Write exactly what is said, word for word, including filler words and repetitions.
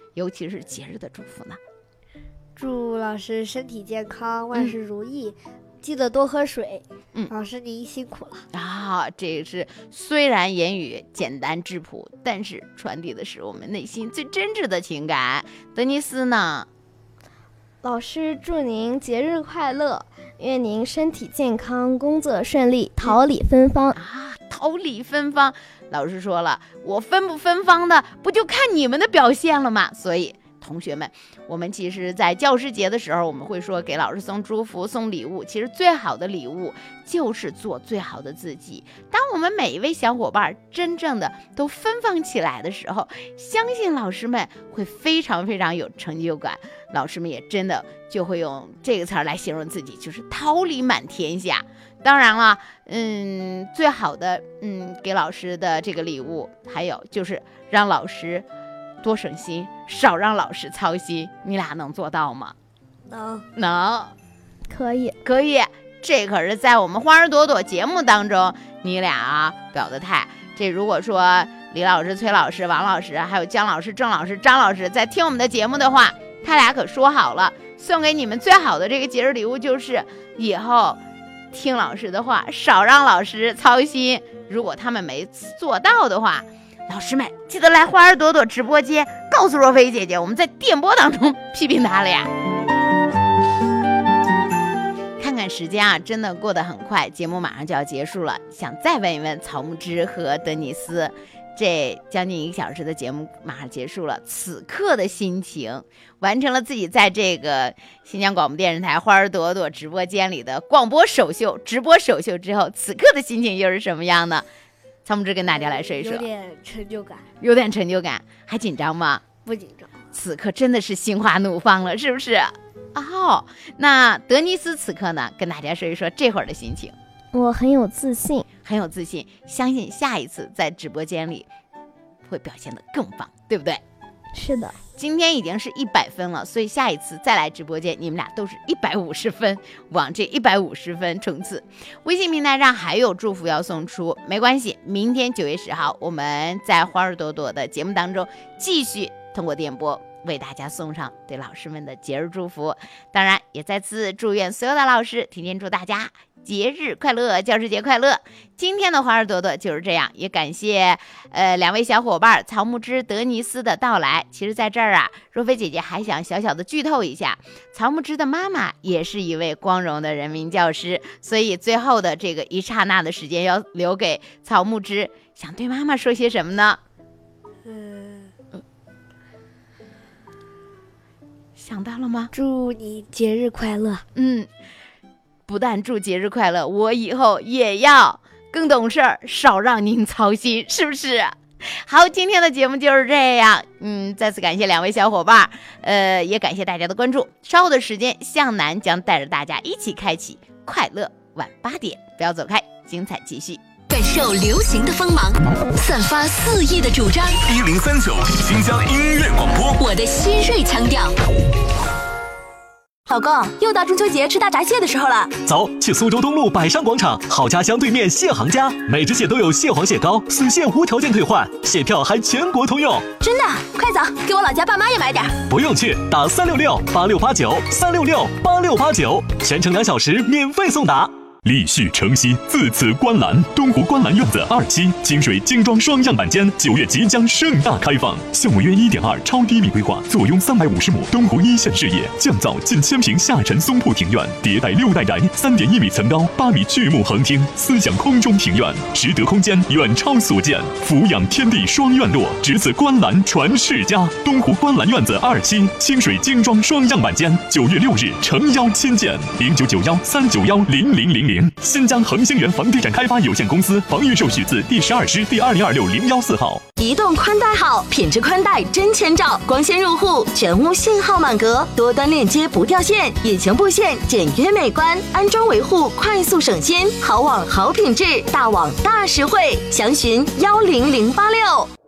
尤其是节日的祝福呢？ 祝老师身体健康，万事如意，嗯、记得多喝水。嗯，老师您辛苦了啊！这是虽然言语简单质朴，但是传递的是我们内心最真挚的情感。德尼斯呢？ 老师祝您节日快乐，愿您身体健康，工作顺利，桃李芬芳、 嗯、啊！桃李芬芳，老师说了，我芬不芬芳的，不就看你们的表现了吗？所以。同学们，我们其实在教师节的时候，我们会说给老师送祝福送礼物，其实最好的礼物就是做最好的自己。当我们每一位小伙伴真正的都芬芳起来的时候，相信老师们会非常非常有成就感，老师们也真的就会用这个词儿来形容自己，就是桃李满天下。当然了，嗯，最好的嗯给老师的这个礼物，还有就是让老师多省心，少让老师操心，你俩能做到吗？ 能， 能， 可以， 可以。这可是在我们花儿朵朵节目当中，你俩啊表的态。这如果说李老师、崔老师、王老师，还有姜老师、郑老师、张老师在听我们的节目的话，他俩可说好了，送给你们最好的这个节日礼物就是以后听老师的话，少让老师操心。如果他们没做到的话，老师们记得来花儿朵朵直播间告诉若飞姐姐，我们在电波当中批评她了呀。看看时间啊，真的过得很快，节目马上就要结束了。想再问一问曹木之和德尼斯，这将近一个小时的节目马上结束了，此刻的心情，完成了自己在这个新疆广播电视台花儿朵朵直播间里的广播首秀、直播首秀之后，此刻的心情又是什么样呢？曹木之跟大家来说一说。 有点成就感， 有点成就感，还紧张吗？ 不紧张。 此刻真的是心花怒放了，是不是？哦，那德尼斯此刻呢，跟大家说一说这会儿的心情。 我很有自信， 很有自信，相信下一次在直播间里会表现得更棒，对不对？ 是的， 今天已经是一百分了，所以下一次再来直播间，你们俩都是一百五十分，往这一百五十分冲刺。微信平台上还有祝福要送出，没关系，明天九月十号，我们在花儿朵朵的节目当中继续通过电波为大家送上对老师们的节日祝福。当然，也再次祝愿所有的老师，提前祝大家节日快乐，教师节快乐。今天的花儿朵朵就是这样，也感谢呃两位小伙伴曹木之、德尼斯的到来。其实在这儿啊，若飞姐姐还想小小的剧透一下，曹木之的妈妈也是一位光荣的人民教师，所以最后的这个一刹那的时间要留给曹木之，想对妈妈说些什么呢？ 嗯， 想到了吗？ 祝你节日快乐。 嗯，不但祝节日快乐，我以后也要更懂事儿，少让您操心，是不是？好，今天的节目就是这样。嗯，再次感谢两位小伙伴，呃，也感谢大家的关注。稍后的时间，向南将带着大家一起开启快乐晚八点，不要走开，精彩继续。 感受流行的锋芒，散发肆意的主张。 一零三九新疆音乐广播， 我的新锐腔调。老公，又到中秋节吃大闸蟹的时候了， 走，去苏州东路百商广场好家乡对面蟹行家，每只蟹都有蟹黄蟹膏，死蟹无条件退换，蟹票还全国通用。 真的？快走，给我老家爸妈也买点。 不用去，打三六六八六八九三六六八六八九，全程两小时免费送达。 立旭城西自此观澜，东湖观澜院子二期清水精装双样板间九月即将盛大开放，项目约一点二超低密规划，坐拥三百五十亩东湖一线视野，降噪近千平下沉松铺庭院，迭代六代宅，三点一米层高，八米巨木横厅，思想空中庭院，实得空间远超所见，俯仰天地双院落，只此观澜传世家。东湖观澜院子二期清水精装双样板间，九月六日诚邀亲见，零九九幺三九幺零零零零。新疆恒星源房地产开发有限公司房预售许字第十二支第二零二六零幺四号。 移动宽带好，品质宽带真千兆，光纤入户，全屋信号满格，多端链接不掉线，隐形布线简约美观，安装维护快速省心，好网好品质，大网大实惠，详询幺零零八六。